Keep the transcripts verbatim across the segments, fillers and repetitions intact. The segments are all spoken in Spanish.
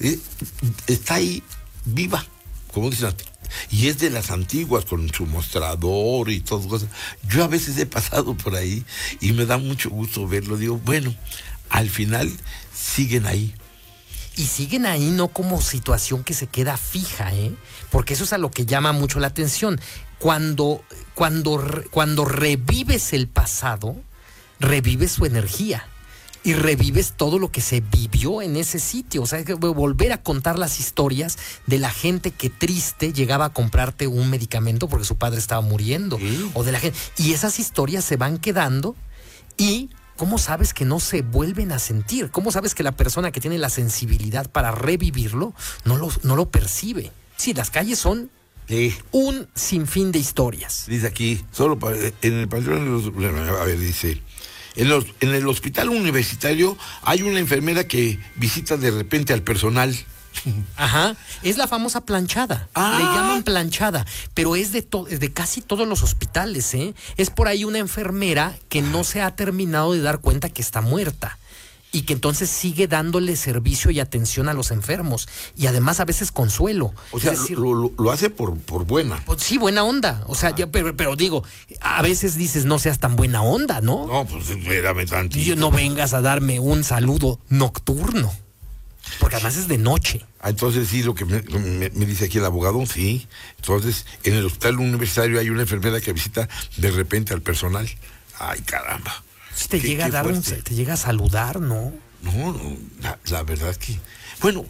eh, está ahí viva, como dicen, y es de las antiguas, con su mostrador y todo cosas. Yo a veces he pasado por ahí y me da mucho gusto verlo. Digo, bueno, al final siguen ahí. Y siguen ahí no como situación que se queda fija, ¿eh? Porque eso es a lo que llama mucho la atención. Cuando, cuando, cuando revives el pasado, revives su energía. Y revives todo lo que se vivió en ese sitio. O sea, hay que volver a contar las historias de la gente que triste llegaba a comprarte un medicamento porque su padre estaba muriendo. ¿Sí? O de la gente. Y esas historias se van quedando. Y ¿cómo sabes que no se vuelven a sentir? ¿Cómo sabes que la persona que tiene la sensibilidad para revivirlo no lo, no lo percibe? Sí, las calles son Sí. un sinfín de historias. Dice aquí, solo para, en el Panteón de los... A ver, dice... En, los, en el hospital universitario hay una enfermera que visita de repente al personal. Ajá, es la famosa planchada. Ah. Le llaman planchada, pero es de, to- es de casi todos los hospitales, ¿eh? Es por ahí una enfermera que no se ha terminado de dar cuenta que está muerta y que entonces sigue dándole servicio y atención a los enfermos y además a veces consuelo. O sea, es decir, lo, lo, lo hace por, por buena. pues sí, buena onda. O sea, ya, pero, pero digo, a veces dices no seas tan buena onda, ¿no? No, pues espérame tantito. Y no vengas a darme un saludo nocturno. Porque además es de noche. Ah, entonces sí, lo que me, me, me dice aquí el abogado, sí. Entonces, en el hospital universitario hay una enfermera que visita de repente al personal. Ay, caramba. Si te Qué- llega a qué dar un, fuerte. te llega a saludar, ¿no? No, no, la, la verdad es que... Bueno,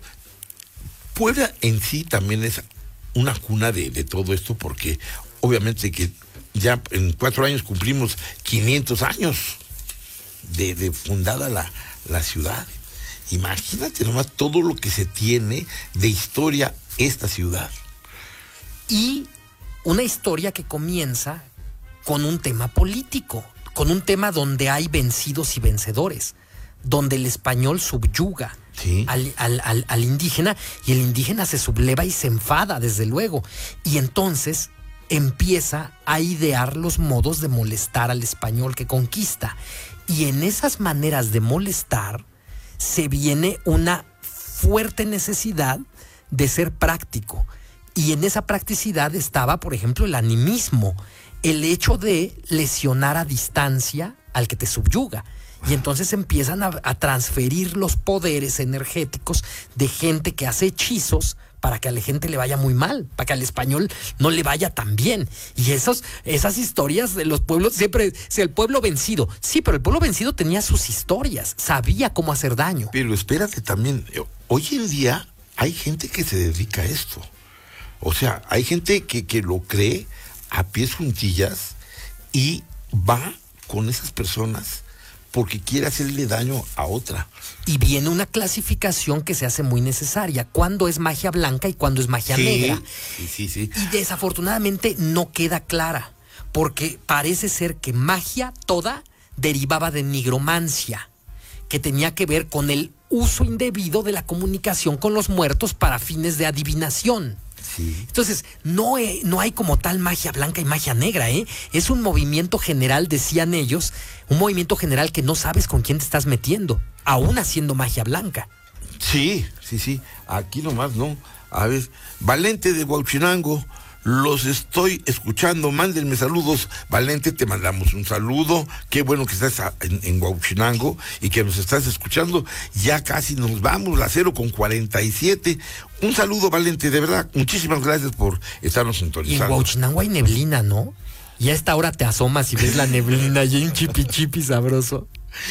Puebla en sí también es una cuna de, de todo esto, porque obviamente que ya en cuatro años cumplimos quinientos años de, de fundada la, la ciudad. Imagínate nomás todo lo que se tiene de historia esta ciudad. Y una historia que comienza con un tema político, con un tema donde hay vencidos y vencedores, donde el español subyuga Sí. al, al, al, al indígena y el indígena se subleva y se enfada, desde luego. Y entonces empieza a idear los modos de molestar al español que conquista. Y en esas maneras de molestar se viene una fuerte necesidad de ser práctico. Y en esa practicidad estaba, por ejemplo, el animismo, el hecho de lesionar a distancia al que te subyuga. Y entonces empiezan a, a transferir los poderes energéticos de gente que hace hechizos para que a la gente le vaya muy mal, para que al español no le vaya tan bien. Y esos, esas historias de los pueblos, siempre, si el pueblo vencido, sí, pero el pueblo vencido tenía sus historias, sabía cómo hacer daño. Pero espérate también, hoy en día hay gente que se dedica a esto. O sea, hay gente que, que lo cree a pies juntillas y va con esas personas porque quiere hacerle daño a otra. Y viene una clasificación que se hace muy necesaria. ¿Cuándo es magia blanca y cuándo es magia Sí, negra? sí, sí, sí. Y desafortunadamente no queda clara, porque parece ser que magia toda derivaba de nigromancia, que tenía que ver con el uso indebido de la comunicación con los muertos para fines de adivinación. Sí. Entonces, no, eh, no hay como tal magia blanca y magia negra, ¿eh? Es un movimiento general, decían ellos, un movimiento general que no sabes con quién te estás metiendo, aún haciendo magia blanca. Sí, sí, sí. Aquí nomás, ¿no? A ver, Valente de Huauchinango, los estoy escuchando. Mándenme saludos. Valente, te mandamos un saludo. Qué bueno que estás a, en, en Huauchinango y que nos estás escuchando. Ya casi nos vamos, la cero con cuarenta y siete. Un saludo, Valente, de verdad. Muchísimas gracias por estarnos Y en sintonizando. Huauchinango hay neblina, ¿no? Y a esta hora te asomas y ves la neblina y un chipi chipi sabroso.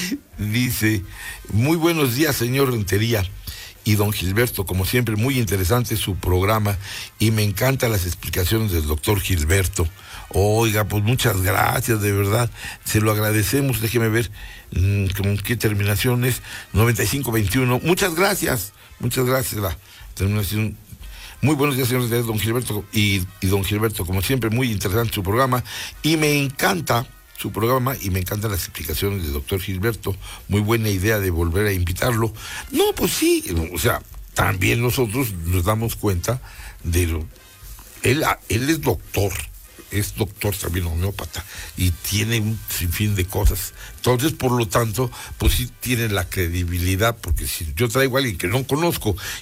Dice, muy buenos días, señor Rentería y don Gilberto, como siempre, muy interesante su programa y me encantan las explicaciones del doctor Gilberto. Oiga, pues muchas gracias, de verdad, se lo agradecemos. Déjeme ver mmm, con qué terminación es, noventa y cinco veintiuno. Muchas gracias, muchas gracias, la terminación. Muy buenos días, señores, don Gilberto y, y don Gilberto, como siempre, muy interesante su programa y me encanta su programa y me encantan las explicaciones del doctor Gilberto. Muy buena idea de volver a invitarlo. No, pues sí, o sea, también nosotros nos damos cuenta de lo... Él, él es doctor, es doctor también homeópata y tiene un sinfín de cosas. Entonces, por lo tanto, pues sí tiene la credibilidad, porque si yo traigo a alguien que no conozco